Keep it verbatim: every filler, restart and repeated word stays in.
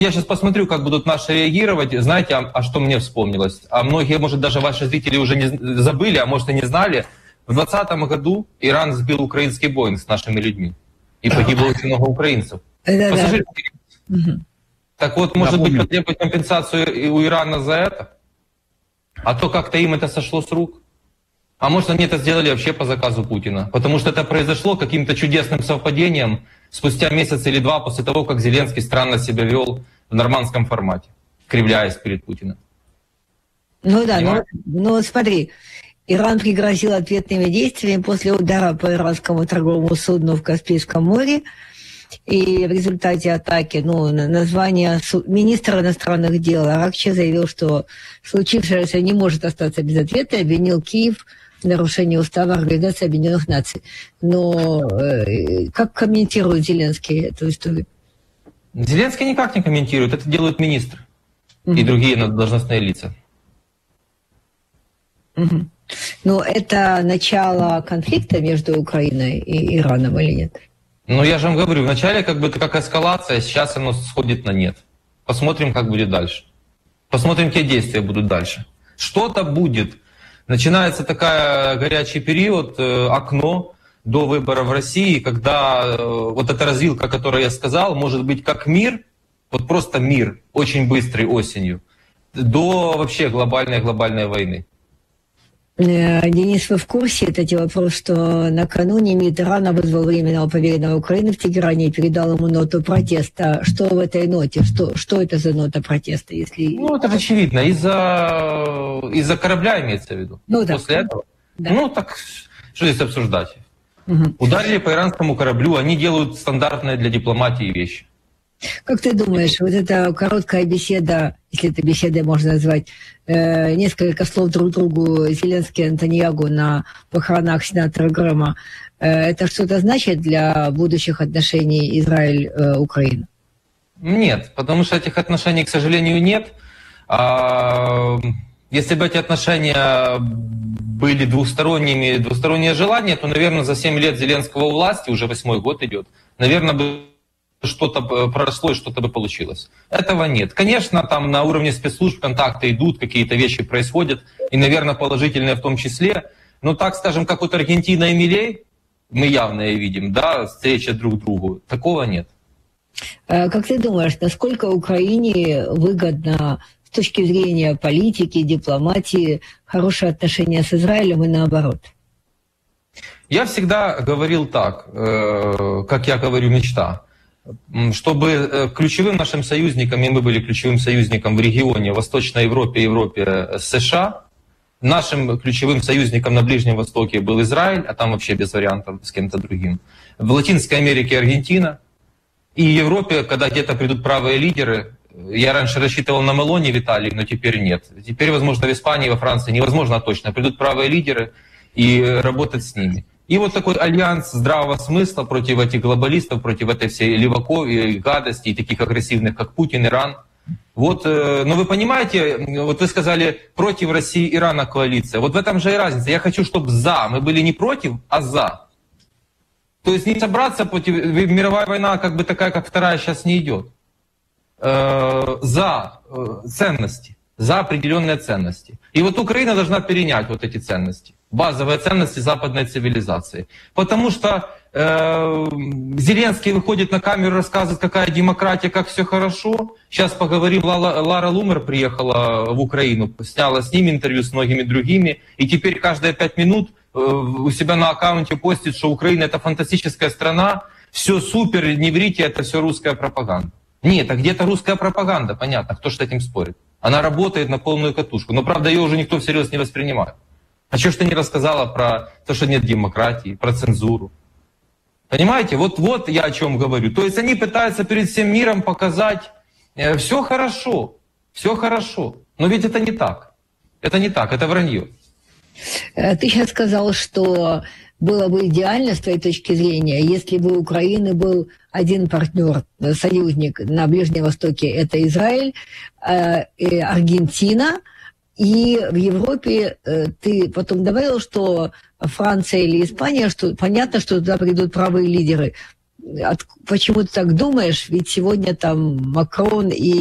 Я сейчас посмотрю, как будут наши реагировать. Знаете, а, а что мне вспомнилось? А многие, может, даже ваши зрители уже не забыли, а может и не знали. В двадцатом году Иран сбил украинский Боинг с нашими людьми. И погибло очень много украинцев. Пассажиры... Угу. Так вот, может быть, потребовать компенсацию у Ирана за это? А то как-то им это сошло с рук. А может, они это сделали вообще по заказу Путина? Потому что это произошло каким-то чудесным совпадением спустя месяц или два после того, как Зеленский странно себя вел в нормандском формате, кривляясь перед Путиным. Ну да, ну, ну смотри, Иран пригрозил ответными действиями после удара по иранскому торговому судну в Каспийском море. И в результате атаки, ну, название министра иностранных дел Аракчи заявил, что случившееся не может остаться без ответа, и обвинил Киев в нарушении устава Организации Объединенных Наций. Но э, как комментирует Зеленский эту историю? Зеленский никак не комментирует, это делают министры mm-hmm. и другие должностные лица. Mm-hmm. Но это начало конфликта между Украиной и Ираном или нет? Ну, я же вам говорю, вначале как бы это как эскалация, сейчас оно сходит на нет. Посмотрим, как будет дальше. Посмотрим, какие действия будут дальше. Что-то будет. Начинается такой горячий период, окно до выборов в России, когда вот эта развилка, о которой я сказал, может быть как мир, вот просто мир, очень быстрый осенью, до вообще глобальной-глобальной войны. Денис, вы в курсе, это вопрос, что накануне МИД Ирана вызвал временного поверенного Украины в Тегеране и передал ему ноту протеста. Что в этой ноте? Что, что это за нота протеста? Если... Ну, это очевидно. Из-за из-за корабля имеется в виду. Ну, да. После этого. Да. Ну, так что здесь обсуждать? Угу. Ударили по иранскому кораблю, они делают стандартные для дипломатии вещи. Как ты думаешь, вот эта короткая беседа, если это беседой можно назвать, э, несколько слов друг другу Зеленский и Нетаньяху на похоронах сенатора Грэма, э, это что-то значит для будущих отношений Израиль-Украина? Нет, потому что этих отношений, к сожалению, нет. А, если бы эти отношения были двухсторонними, двустороннее желание, то, наверное, за семь лет Зеленского у власти, уже восьмой год идет, наверное, бы что-то проросло и что-то бы получилось. Этого нет. Конечно, там на уровне спецслужб контакты идут, какие-то вещи происходят, и, наверное, положительные в том числе. Но так, скажем, как вот Аргентина и Милей, мы явно и видим, да, встреча друг другу, такого нет. Как ты думаешь, насколько Украине выгодно с точки зрения политики, дипломатии, хорошие отношения с Израилем и наоборот? Я всегда говорил так, как я говорю, мечта. Чтобы ключевым нашим союзником, и мы были ключевым союзником в регионе, в Восточной Европе, Европе, США, нашим ключевым союзником на Ближнем Востоке был Израиль, а там вообще без вариантов с кем-то другим. В Латинской Америке Аргентина. И в Европе, когда где-то придут правые лидеры, я раньше рассчитывал на Мелони в Италии, но теперь нет. Теперь, возможно, в Испании, во Франции, невозможно точно. Придут правые лидеры и работать с ними. И вот такой альянс здравого смысла против этих глобалистов, против этой всей леваков и гадости, и таких агрессивных, как Путин, Иран. Вот, но вы понимаете, вот вы сказали, против России, Ирана коалиция. Вот в этом же и разница. Я хочу, чтобы за. Мы были не против, а за. То есть не собраться против... Мировая война как бы такая, как вторая, сейчас не идет. За ценности. За определенные ценности. И вот Украина должна перенять вот эти ценности. Базовые ценности западной цивилизации. Потому что э, Зеленский выходит на камеру, рассказывает, какая демократия, как все хорошо. Сейчас поговорим, Лара, Лара Лумер приехала в Украину, сняла с ним интервью, с многими другими. И теперь каждые пять минут э, у себя на аккаунте постит, что Украина это фантастическая страна, все супер, не врите, это все русская пропаганда. Нет, а где-то русская пропаганда, понятно, кто же с этим спорит. Она работает на полную катушку, но правда ее уже никто всерьез не воспринимает. А что ж ты не рассказала про то, что нет демократии, про цензуру? Понимаете, вот, вот я о чем говорю. То есть они пытаются перед всем миром показать, э, все хорошо, все хорошо. Но ведь это не так. Это не так, это вранье. Ты сейчас сказал, что было бы идеально, с твоей точки зрения, если бы у Украины был один партнер, союзник на Ближнем Востоке, это Израиль, э, и Аргентина. И в Европе э, ты потом добавил, что Франция или Испания, что понятно, что туда придут правые лидеры. от, почему ты так думаешь? Ведь сегодня там Макрон и